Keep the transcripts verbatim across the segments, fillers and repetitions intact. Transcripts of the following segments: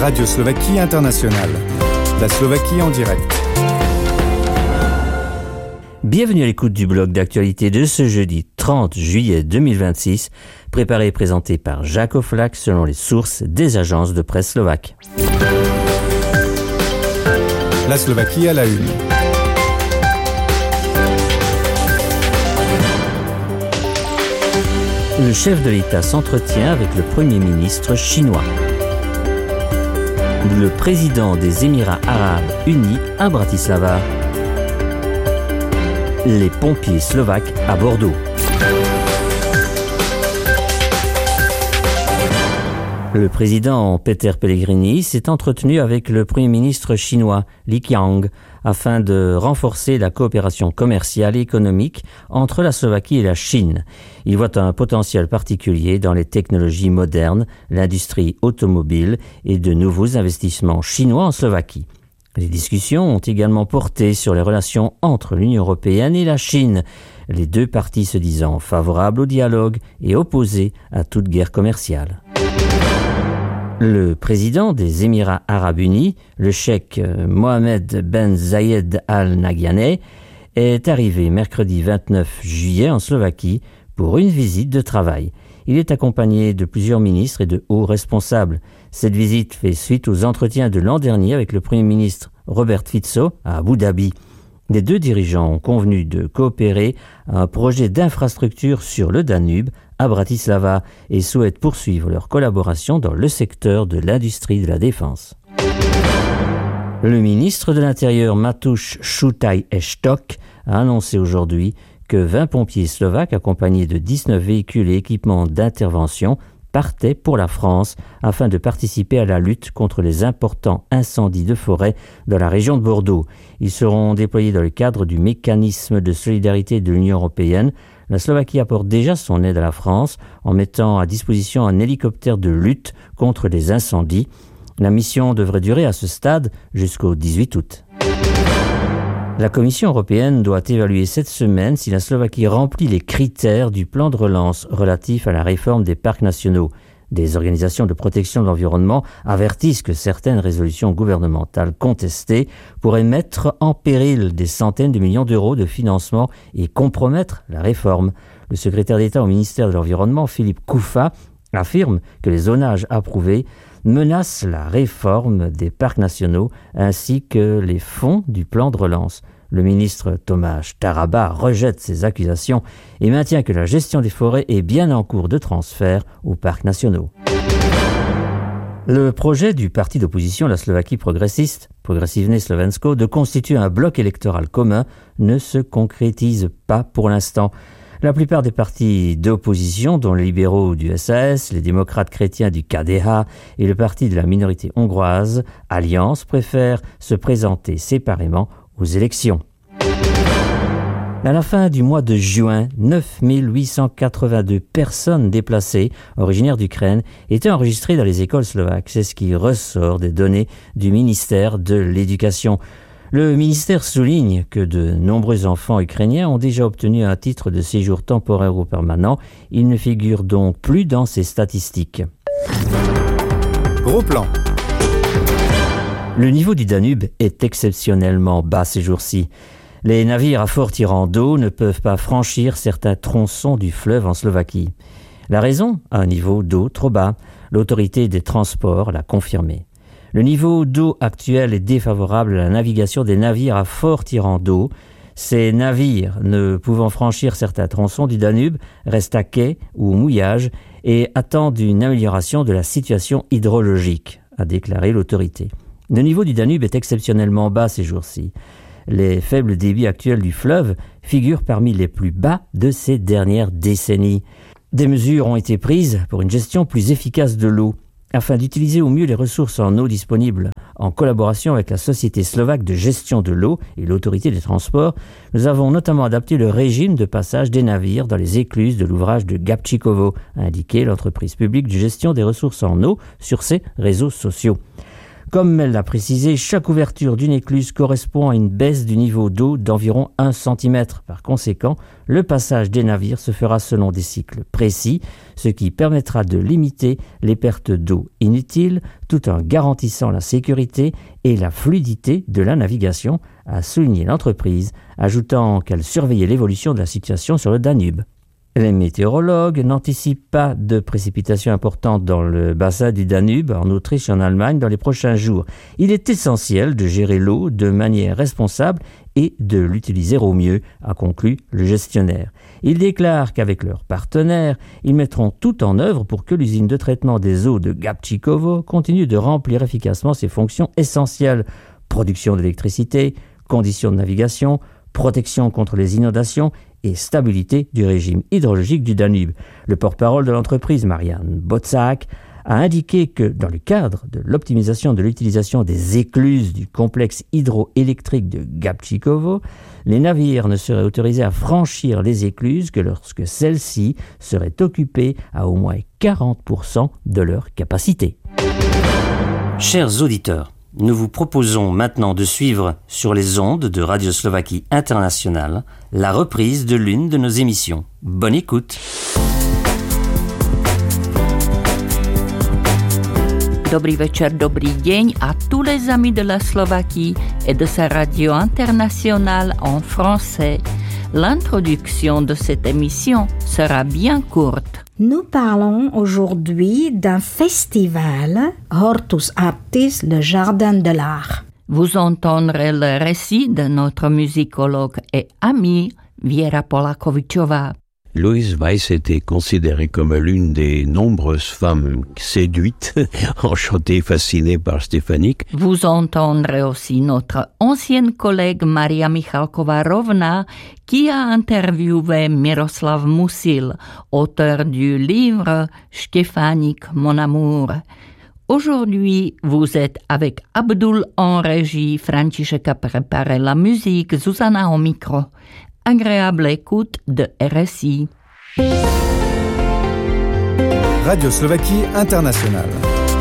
Radio Slovaquie Internationale. La Slovaquie en direct. Bienvenue à l'écoute du blog d'actualité de ce jeudi trente juillet deux mille vingt-six, préparé et présenté par Jacques Oflac selon les sources des agences de presse slovaques. La Slovaquie à la une. Le chef de l'État s'entretient avec le Premier ministre chinois. Le président des Émirats arabes unis à Bratislava. Les pompiers slovaques à Bordeaux. Le président Peter Pellegrini s'est entretenu avec le Premier ministre chinois Li Qiang afin de renforcer la coopération commerciale et économique entre la Slovaquie et la Chine. Il voit un potentiel particulier dans les technologies modernes, l'industrie automobile et de nouveaux investissements chinois en Slovaquie. Les discussions ont également porté sur les relations entre l'Union européenne et la Chine, les deux parties se disant favorables au dialogue et opposées à toute guerre commerciale. Le président des Émirats arabes unis, le cheikh Mohammed Ben Zayed Al Nahyan, est arrivé mercredi vingt-neuf juillet en Slovaquie pour une visite de travail. Il est accompagné de plusieurs ministres et de hauts responsables. Cette visite fait suite aux entretiens de l'an dernier avec le Premier ministre Robert Fico à Abu Dhabi. Les deux dirigeants ont convenu de coopérer à un projet d'infrastructure sur le Danube à Bratislava et souhaitent poursuivre leur collaboration dans le secteur de l'industrie de la défense. Le ministre de l'Intérieur Mateusz Šutaj-Eštok a annoncé aujourd'hui que vingt pompiers slovaques accompagnés de dix-neuf véhicules et équipements d'intervention partaient pour la France afin de participer à la lutte contre les importants incendies de forêt dans la région de Bordeaux. Ils seront déployés dans le cadre du mécanisme de solidarité de l'Union européenne. La Slovaquie apporte déjà son aide à la France en mettant à disposition un hélicoptère de lutte contre les incendies. La mission devrait durer à ce stade jusqu'au dix-huit août. La Commission européenne doit évaluer cette semaine si la Slovaquie remplit les critères du plan de relance relatif à la réforme des parcs nationaux. Des organisations de protection de l'environnement avertissent que certaines résolutions gouvernementales contestées pourraient mettre en péril des centaines de millions d'euros de financement et compromettre la réforme. Le secrétaire d'État au ministère de l'Environnement, Filip Kufa, affirme que les zonages approuvés menacent la réforme des parcs nationaux ainsi que les fonds du plan de relance. Le ministre Tomáš Taraba rejette ces accusations et maintient que la gestion des forêts est bien en cours de transfert aux parcs nationaux. Le projet du parti d'opposition La Slovaquie progressiste, Progressivné Slovensko, de constituer un bloc électoral commun ne se concrétise pas pour l'instant. La plupart des partis d'opposition, dont les libéraux du S A S, les démocrates chrétiens du K D H et le parti de la minorité hongroise, Alliance, préfèrent se présenter séparément aux élections. À la fin du mois de juin, neuf mille huit cent quatre-vingt-deux personnes déplacées, originaires d'Ukraine, étaient enregistrées dans les écoles slovaques. C'est ce qui ressort des données du ministère de l'Éducation. Le ministère souligne que de nombreux enfants ukrainiens ont déjà obtenu un titre de séjour temporaire ou permanent. Ils ne figurent donc plus dans ces statistiques. Gros plan. Le niveau du Danube est exceptionnellement bas ces jours-ci. Les navires à fort tirant d'eau ne peuvent pas franchir certains tronçons du fleuve en Slovaquie. La raison, un niveau d'eau trop bas. L'autorité des transports l'a confirmé. Le niveau d'eau actuel est défavorable à la navigation des navires à fort tirant d'eau. Ces navires, ne pouvant franchir certains tronçons du Danube, restent à quai ou au mouillage et attendent une amélioration de la situation hydrologique, a déclaré l'autorité. Le niveau du Danube est exceptionnellement bas ces jours-ci. Les faibles débits actuels du fleuve figurent parmi les plus bas de ces dernières décennies. Des mesures ont été prises pour une gestion plus efficace de l'eau. Afin d'utiliser au mieux les ressources en eau disponibles, en collaboration avec la Société slovaque de gestion de l'eau et l'autorité des transports, nous avons notamment adapté le régime de passage des navires dans les écluses de l'ouvrage de Gabčíkovo, a indiqué l'entreprise publique de gestion des ressources en eau sur ses réseaux sociaux. Comme elle l'a précisé, chaque ouverture d'une écluse correspond à une baisse du niveau d'eau d'environ un centimètre. Par conséquent, le passage des navires se fera selon des cycles précis, ce qui permettra de limiter les pertes d'eau inutiles tout en garantissant la sécurité et la fluidité de la navigation, a souligné l'entreprise, ajoutant qu'elle surveillait l'évolution de la situation sur le Danube. Les météorologues n'anticipent pas de précipitations importantes dans le bassin du Danube, en Autriche et en Allemagne dans les prochains jours. Il est essentiel de gérer l'eau de manière responsable et de l'utiliser au mieux, a conclu le gestionnaire. Ils déclarent qu'avec leurs partenaires, ils mettront tout en œuvre pour que l'usine de traitement des eaux de Gabčíkovo continue de remplir efficacement ses fonctions essentielles: production d'électricité, conditions de navigation, protection contre les inondations et stabilité du régime hydrologique du Danube. Le porte-parole de l'entreprise, Marianne Botzak, a indiqué que dans le cadre de l'optimisation de l'utilisation des écluses du complexe hydroélectrique de Gabčíkovo, les navires ne seraient autorisés à franchir les écluses que lorsque celles-ci seraient occupées à au moins quarante pour cent de leur capacité. Chers auditeurs, nous vous proposons maintenant de suivre sur les ondes de Radio Slovaquie Internationale la reprise de l'une de nos émissions. Bonne écoute. Dobrý večer, dobrý deň à tous les amis de la Slovaquie et de sa radio internationale en français. L'introduction de cette émission sera bien courte. Nous parlons aujourd'hui d'un festival, Hortus Artis, le Jardin de l'Art. Vous entendrez le récit de notre musicologue et amie Viera Polakovičová. Louise Weiss était considérée comme l'une des nombreuses femmes séduites, enchantées, fascinées par Stefanik. Vous entendrez aussi notre ancienne collègue Maria Michalková-Rovná qui a interviewé Miroslav Musil, auteur du livre Stefanik, mon amour. Aujourd'hui, vous êtes avec Abdul en régie, František a préparé la musique, Zuzana au micro. Agréable écoute de R S I. Radio Slovaquie Internationale.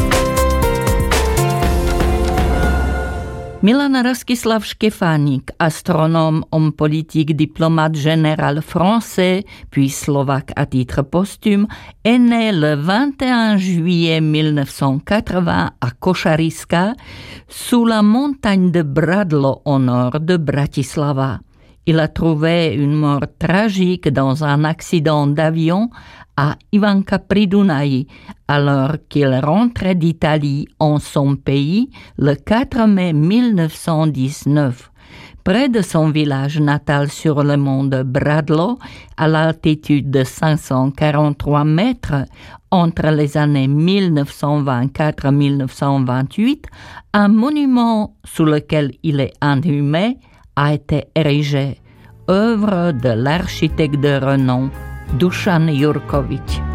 Milan Rostislav Štefánik, astronome, homme politique, diplomate général français, puis slovaque à titre posthume, est né le vingt et un juillet mille neuf cent quatre-vingts à Košariska, sous la montagne de Bradlo au nord de Bratislava. Il a trouvé une mort tragique dans un accident d'avion à Ivanka pri Dunaji, alors qu'il rentrait d'Italie en son pays le quatre mai mille neuf cent dix-neuf. Près de son village natal sur le mont de Bradlo, à l'altitude de cinq cent quarante-trois mètres, entre les années mille neuf cent vingt-quatre et mille neuf cent vingt-huit, un monument sous lequel il est inhumé a été érigé, œuvre de l'architecte de renom Dušan Jurkovič.